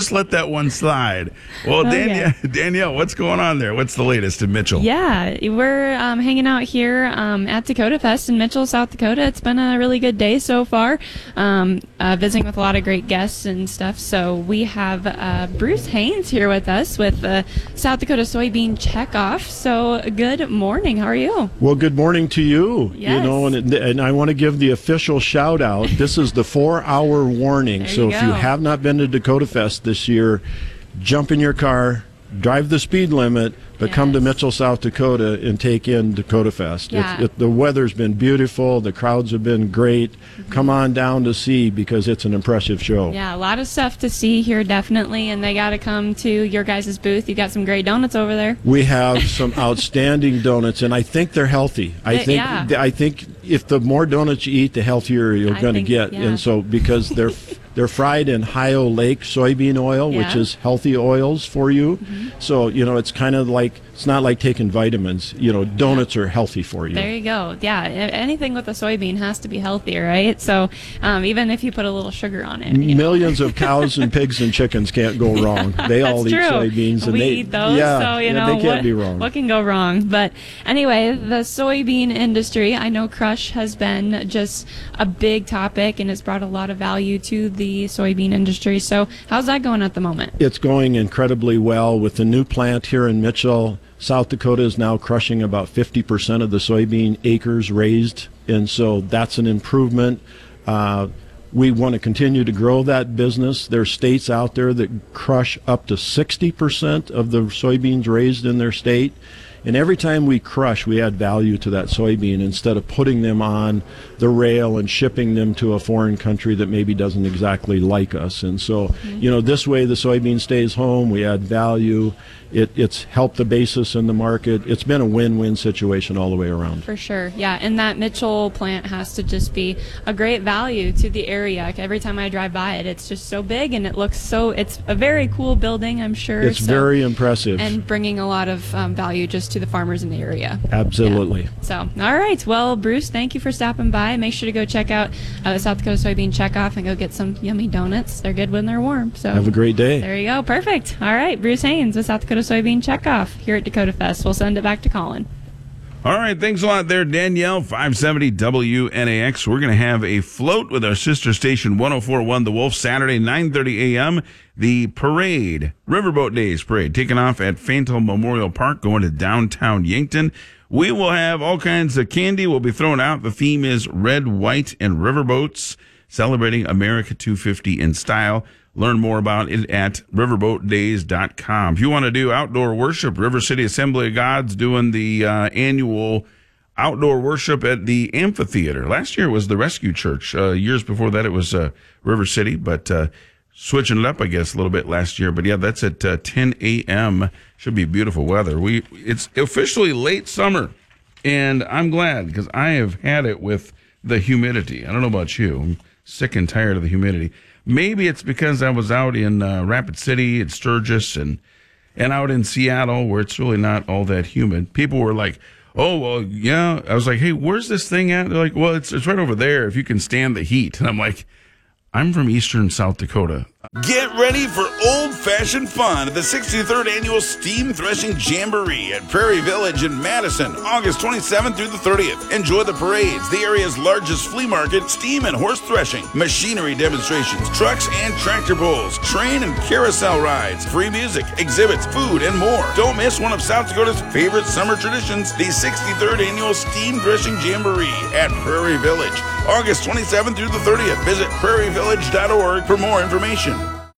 just let that one slide. Well, Okay. Danielle, what's going on there? What's the latest in Mitchell? Yeah, we're hanging out here at Dakota Fest in Mitchell, South Dakota. It's been a really good day so far, visiting with a lot of great guests and stuff. So we have Bruce Haynes here with us with the South Dakota Soybean Checkoff. So good morning. How are you? Well, good morning to you. Yes. You know, and I want to give the official shout out. This is the 4-hour warning. There So you if you go. have not been to Dakota Fest this year, jump in your car, drive the speed limit, but come to Yes. Mitchell, South Dakota, and take in Dakota Fest. Yeah. The weather's been beautiful. The crowds have been great. Come on down to see because it's an impressive show. Yeah, a lot of stuff to see here, definitely. And they got to come to your guys' booth. You got some great donuts over there. We have some outstanding donuts, and I think they're healthy. I think if the more donuts you eat, the healthier you're I going to think, get. yeah. And so because they're fried in Ohio Lake soybean oil, which Yeah. is healthy oils for you. So, you know, it's kind of like, it's not like taking vitamins. You know, donuts are healthy for you. There you go. Yeah, anything with a soybean has to be healthier, right? So even if you put a little sugar on it. you know. Millions of cows and pigs and chickens can't go wrong. They all That's eat true. soybeans. And we they eat those, yeah, so you yeah, know they can't be wrong. what can go wrong. But anyway, the soybean industry, I know crush has been just a big topic and has brought a lot of value to the soybean industry. So how's that going at the moment? It's going incredibly well with the new plant here in Mitchell. South Dakota is now crushing about 50% of the soybean acres raised, and so that's an improvement. We want to continue to grow that business. There are states out there that crush up to 60% of the soybeans raised in their state. And every time we crush, we add value to that soybean instead of putting them on the rail and shipping them to a foreign country that maybe doesn't exactly like us. And so, you know, this way the soybean stays home, we add value. It's helped the basis in the market. It's been a win-win situation all the way around. For sure, yeah. And that Mitchell plant has to just be a great value to the area. Like, every time I drive by it, it's just so big and it looks so, it's a very cool building, I'm sure. It's very impressive. And bringing a lot of value just to the farmers in the area. Absolutely. Yeah. So, all right. Well, Bruce, thank you for stopping by. Make sure to go check out the South Dakota Soybean Checkoff and go get some yummy donuts. They're good when they're warm. So Have a great day. there you go. Perfect. All right. Bruce Haynes with South Dakota Soybean Checkoff here at Dakota Fest. We'll send it back to Colin. All right, thanks a lot there, Danielle. 570 WNAX. We're going to have a float with our sister station 104.1 The Wolf Saturday, 9:30 a.m. The parade, Riverboat Days Parade, taking off at Faneuil Memorial Park, going to downtown Yankton. We will have all kinds of candy we'll be throwing out. The theme is red, white, and riverboats, celebrating America 250 in style. Learn more about it at riverboatdays.com. If you want to do outdoor worship, River City Assembly of God's doing the annual outdoor worship at the amphitheater. Last year it was the Rescue Church. Years before that it was River City, but switching it up, I guess, a little bit last year. But yeah, that's at 10 a.m. Should be beautiful weather. It's officially late summer, and I'm glad because I have had it with the humidity. I don't know about you. I'm sick and tired of the humidity. Maybe it's because I was out in Rapid City and Sturgis and out in Seattle where it's really not all that humid. People were like, oh, well, yeah. I was like, hey, where's this thing at? They're like, well, it's right over there if you can stand the heat. And I'm like, I'm from eastern South Dakota. Get ready for old-fashioned fun at the 63rd Annual Steam Threshing Jamboree at Prairie Village in Madison, August 27th through the 30th. Enjoy the parades, the area's largest flea market, steam and horse threshing, machinery demonstrations, trucks and tractor pulls, train and carousel rides, free music, exhibits, food, and more. Don't miss one of South Dakota's favorite summer traditions, the 63rd Annual Steam Threshing Jamboree at Prairie Village, August 27th through the 30th. Visit prairievillage.org for more information.